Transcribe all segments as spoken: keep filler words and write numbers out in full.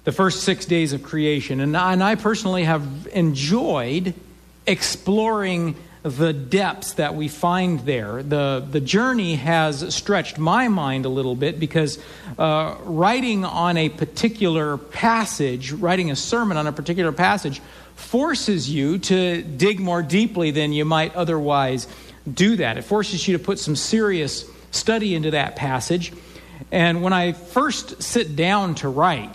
the first six days of creation. And I, and I personally have enjoyed exploring the depths that we find there. The, the journey has stretched my mind a little bit because uh, writing on a particular passage, writing a sermon on a particular passage, forces you to dig more deeply than you might otherwise do that. It forces you to put some serious study into that passage. And when I first sit down to write,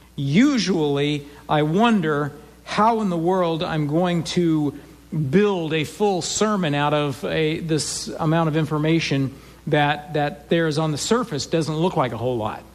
usually I wonder how in the world I'm going to build a full sermon out of a, this amount of information that, that there is on the surface. Doesn't look like a whole lot.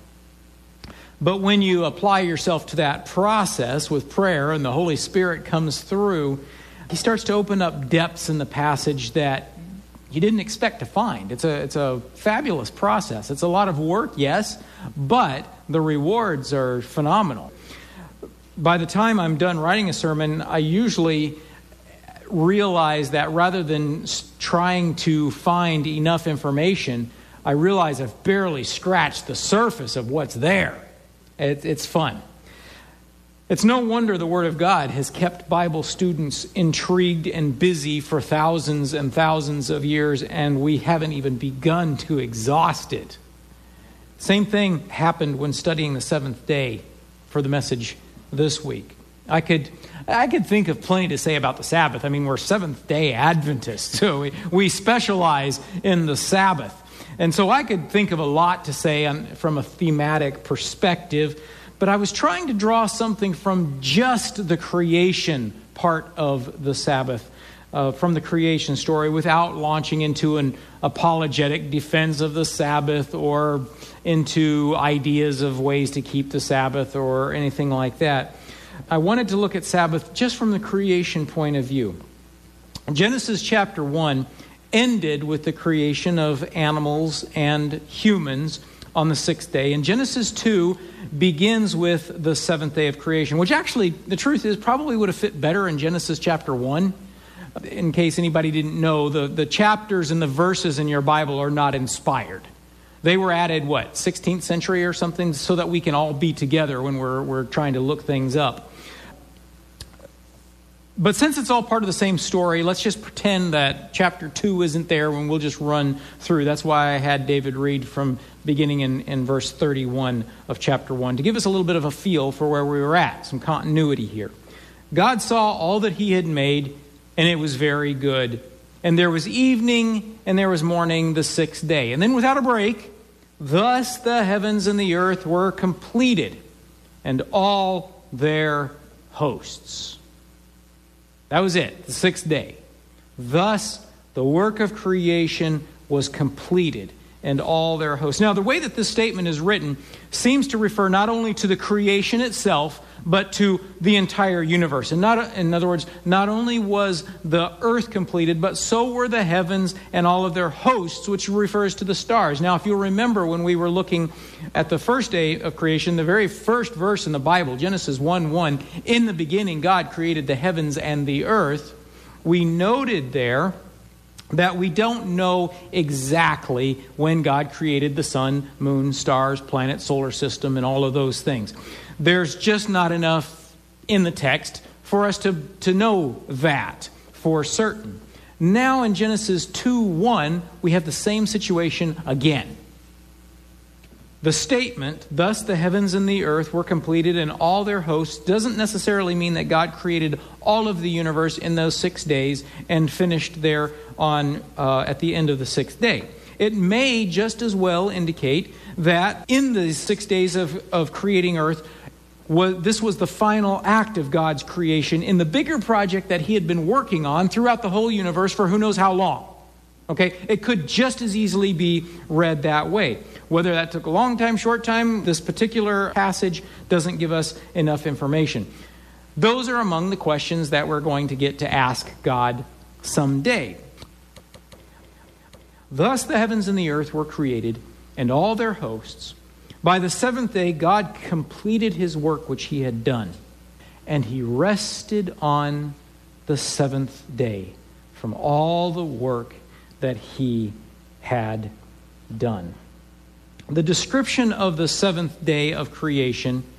But when you apply yourself to that process with prayer and the Holy Spirit comes through, He starts to open up depths in the passage that you didn't expect to find. It's a, it's a fabulous process. It's a lot of work, yes, but the rewards are phenomenal. By the time I'm done writing a sermon, I usually realize that rather than trying to find enough information, I realize I've barely scratched the surface of what's there. It, it's fun. It's no wonder the Word of God has kept Bible students intrigued and busy for thousands and thousands of years, and we haven't even begun to exhaust it. Same thing happened when studying the seventh day for the message this week. I could I could think of plenty to say about the Sabbath. I mean, we're Seventh-day Adventists, so we, we specialize in the Sabbath. And so I could think of a lot to say on, from a thematic perspective, but I was trying to draw something from just the creation part of the Sabbath, uh, from the creation story, without launching into an apologetic defense of the Sabbath or into ideas of ways to keep the Sabbath or anything like that. I wanted to look at Sabbath just from the creation point of view. Genesis chapter one ended with the creation of animals and humans on the sixth day. And Genesis two begins with the seventh day of creation, which actually, the truth is, probably would have fit better in Genesis chapter one. In case anybody didn't know, the, the chapters and the verses in your Bible are not inspired. They were added, what, sixteenth century or something, so that we can all be together when we're we're trying to look things up. But since it's all part of the same story, let's just pretend that chapter two isn't there and we'll just run through. That's why I had David read from beginning in, in verse thirty-one of chapter one, to give us a little bit of a feel for where we were at, some continuity here. God saw all that He had made, and it was very good. And there was evening, and there was morning, the sixth day. And then without a break, thus the heavens and the earth were completed, and all their hosts. That was it, the sixth day. Thus, the work of creation was completed, and all their hosts. Now, the way that this statement is written seems to refer not only to the creation itself, but to the entire universe. And not, in other words, not only was the earth completed, but so were the heavens and all of their hosts, which refers to the stars. Now, if you'll remember when we were looking at the first day of creation, the very first verse in the Bible, Genesis one one, in the beginning God created the heavens and the earth, we noted there that we don't know exactly when God created the sun, moon, stars, planet, solar system, and all of those things. There's just not enough in the text for us to, to know that for certain. Now in Genesis two one, we have the same situation again. The statement, thus the heavens and the earth were completed and all their hosts, doesn't necessarily mean that God created all of the universe in those six days and finished there on uh, at the end of the sixth day. It may just as well indicate that in the six days of, of creating earth, was, this was the final act of God's creation in the bigger project that He had been working on throughout the whole universe for who knows how long. Okay, it could just as easily be read that way. Whether that took a long time, short time, this particular passage doesn't give us enough information. Those are among the questions that we're going to get to ask God someday. Thus the heavens and the earth were created, and all their hosts. By the seventh day, God completed His work which He had done, and He rested on the seventh day from all the work that He had done. The description of the seventh day of creation